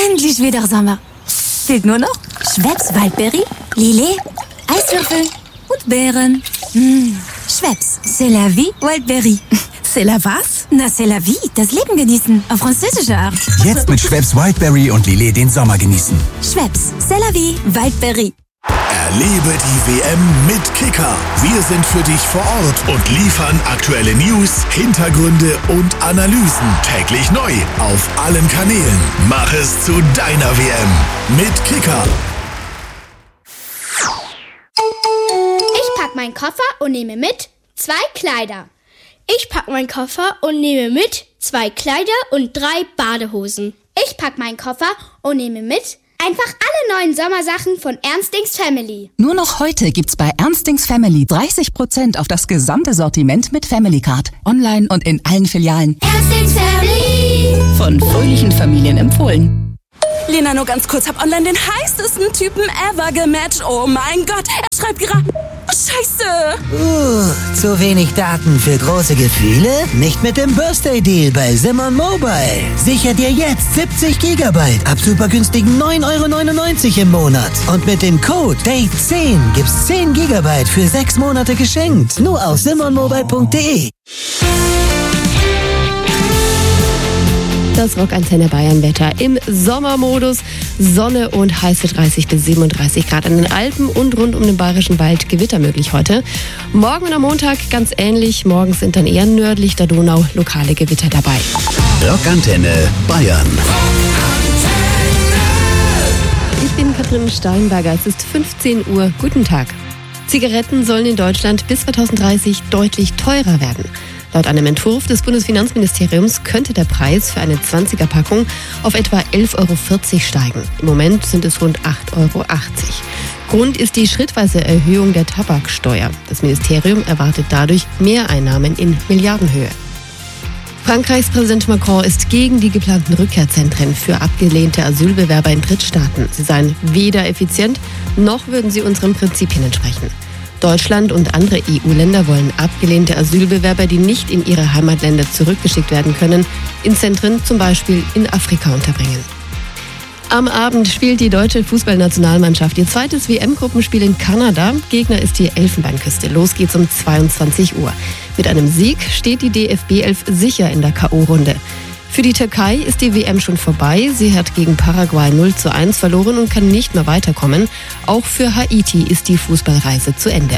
endlich wieder Sommer. Fehlt nur noch Schweppes Waldbeere, Lillet, Eiswürfel und Beeren. Schweppes, c'est la vie Waldbeere. C'est la was? Na, c'est la vie, das Leben genießen, auf französische Art. Jetzt mit Schweppes Wildberry und Lillet den Sommer genießen. Schweppes, c'est la vie Waldbeere. Erlebe die WM mit Kicker. Wir sind für dich vor Ort und liefern aktuelle News, Hintergründe und Analysen täglich neu auf allen Kanälen. Mach es zu deiner WM mit Kicker. Ich pack meinen Koffer und nehme mit 2 Kleider. Ich pack meinen Koffer und nehme mit 2 Kleider und 3 Badehosen. Ich pack meinen Koffer und nehme mit einfach alle neuen Sommersachen von Ernstings Family. Nur noch heute gibt's bei Ernstings Family 30% auf das gesamte Sortiment mit Family Card. Online und in allen Filialen. Ernstings Family. Von fröhlichen Familien empfohlen. Lena, nur ganz kurz, hab online den heißesten Typen ever gematcht. Oh mein Gott, er schreibt gerade... Oh, Scheiße! Zu wenig Daten für große Gefühle? Nicht mit dem Birthday Deal bei Simon Mobile. Sicher dir jetzt 70 GB ab super günstigen 9,99 € im Monat. Und mit dem Code DATE10 gibt's 10 GB für 6 Monate geschenkt. Nur auf simonmobile.de. Das Rockantenne Bayern Wetter im Sommermodus. Sonne und heiße 30 bis 37 Grad an den Alpen und rund um den Bayerischen Wald. Gewitter möglich heute. Morgen und am Montag ganz ähnlich. Morgens sind dann eher nördlich der Donau lokale Gewitter dabei. Rockantenne Bayern. Ich bin Katrin Steinberger. Es ist 15 Uhr. Guten Tag. Zigaretten sollen in Deutschland bis 2030 deutlich teurer werden. Laut einem Entwurf des Bundesfinanzministeriums könnte der Preis für eine 20er-Packung auf etwa 11,40 € steigen. Im Moment sind es rund 8,80 €. Grund ist die schrittweise Erhöhung der Tabaksteuer. Das Ministerium erwartet dadurch Mehreinnahmen in Milliardenhöhe. Frankreichs Präsident Macron ist gegen die geplanten Rückkehrzentren für abgelehnte Asylbewerber in Drittstaaten. Sie seien weder effizient, noch würden sie unseren Prinzipien entsprechen. Deutschland und andere EU-Länder wollen abgelehnte Asylbewerber, die nicht in ihre Heimatländer zurückgeschickt werden können, in Zentren zum Beispiel in Afrika unterbringen. Am Abend spielt die deutsche Fußballnationalmannschaft ihr zweites WM-Gruppenspiel in Kanada. Gegner ist die Elfenbeinküste. Los geht's um 22 Uhr. Mit einem Sieg steht die DFB 11 sicher in der K.O.-Runde. Für die Türkei ist die WM schon vorbei. Sie hat gegen Paraguay 0:1 verloren und kann nicht mehr weiterkommen. Auch für Haiti ist die Fußballreise zu Ende.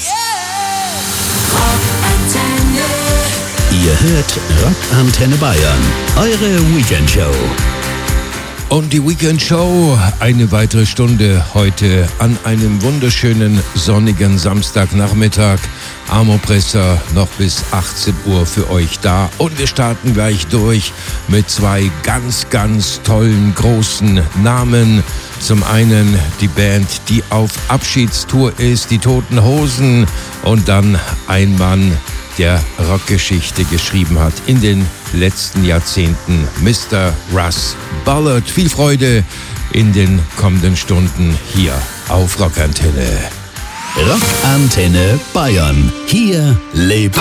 Ihr hört Rockantenne Bayern, eure Weekendshow. Und die Weekendshow, eine weitere Stunde heute an einem wunderschönen sonnigen Samstagnachmittag. Amopresser noch bis 18 Uhr für euch da. Und wir starten gleich durch mit 2 ganz, ganz tollen, großen Namen. Zum einen die Band, die auf Abschiedstour ist, die Toten Hosen. Und dann ein Mann, der Rockgeschichte geschrieben hat in den letzten Jahrzehnten, Mr. Russ Ballard. Viel Freude in den kommenden Stunden hier auf Rockantenne. Rockantenne Bayern. Hier lebt